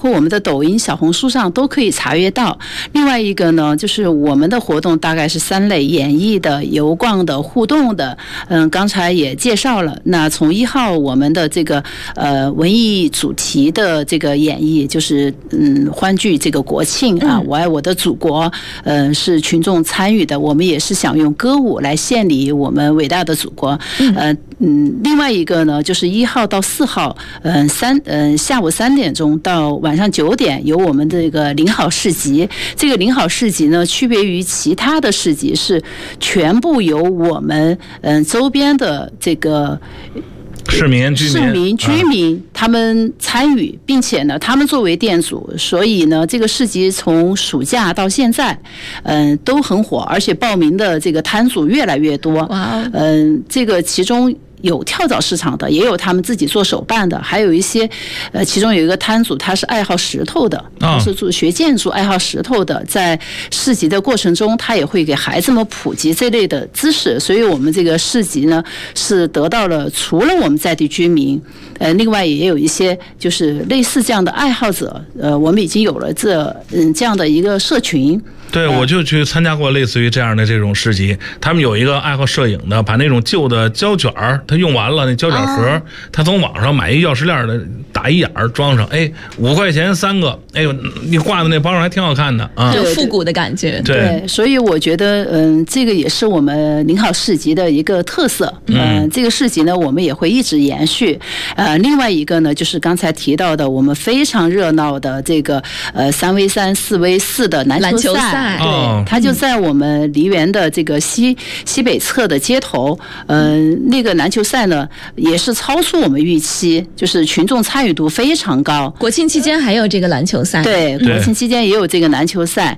括我们的抖音、小红书上都可以查阅到。另外一个呢，就是我们的活动大概是3类：演绎的、游逛的、互动的。刚才也介绍了。那从1号我们的这个文艺主题的这个演绎，就是欢聚这个国庆啊，我爱我的祖国，是群众参与的。我们也是想用歌舞来献礼我们伟大的祖国。另外一个呢，就是1号到4号，下午3点钟到晚上9点，有我们这个领好市集。这个领好市集呢，区别于其他的市集，是全部由我们周边的这个市民居民他们参与，并且呢，他们作为店主，所以呢，这个市集从暑假到现在，都很火，而且报名的这个摊主越来越多。这个其中有跳蚤市场的，也有他们自己做手办的，还有一些其中有一个摊主他是爱好石头的，他是学建筑爱好石头的，在市集的过程中他也会给孩子们普及这类的知识。所以我们这个市集呢是得到了除了我们在地居民，另外也有一些就是类似这样的爱好者，我们已经有了这样的一个社群。 对，我就去参加过类似于这样的这种市集，他们有一个爱好摄影的，把那种旧的胶卷他用完了那胶卷盒，他从网上买一钥匙链的，打一眼装上，5块钱3个，你挂在那包上还挺好看的啊， 就复古的感觉。 对，所以我觉得这个也是我们领好市集的一个特色。这个市集呢，我们也会一直延续。另外一个呢，就是刚才提到的我们非常热闹的这个3v3、4v4的篮球赛。对，它就在我们梨园的这个西北侧的街头。那个篮球赛呢，也是超出我们预期，就是群众参与度非常高。 国庆期间还有这个篮球赛。 对，国庆期间也有这个篮球赛。